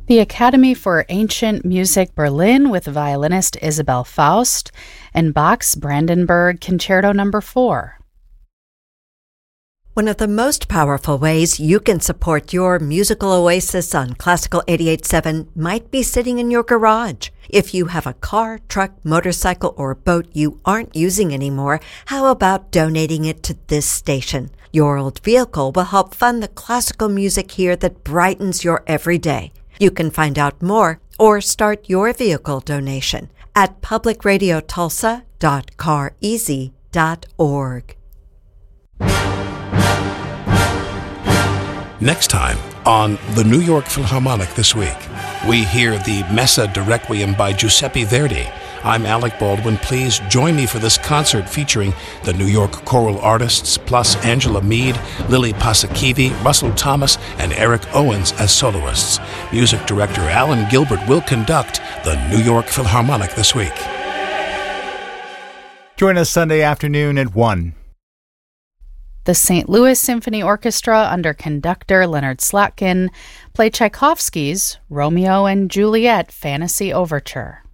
The Academy for Ancient Music Berlin with violinist Isabel Faust, and Bach's Brandenburg Concerto No. 4. One of the most powerful ways you can support your musical oasis on Classical 88.7 might be sitting in your garage. If you have a car, truck, motorcycle, or boat you aren't using anymore, how about donating it to this station? Your old vehicle will help fund the classical music here that brightens your everyday. You can find out more or start your vehicle donation at publicradiotulsa.careasy.org. Next time on the New York Philharmonic This Week, we hear the Messa de Requiem by Giuseppe Verdi. I'm Alec Baldwin. Please join me for this concert featuring the New York choral artists, plus Angela Mead, Lily Pasakivi, Russell Thomas, and Eric Owens as soloists. Music director Alan Gilbert will conduct the New York Philharmonic This Week. Join us Sunday afternoon at 1. The St. Louis Symphony Orchestra under conductor Leonard Slotkin play Tchaikovsky's Romeo and Juliet Fantasy Overture.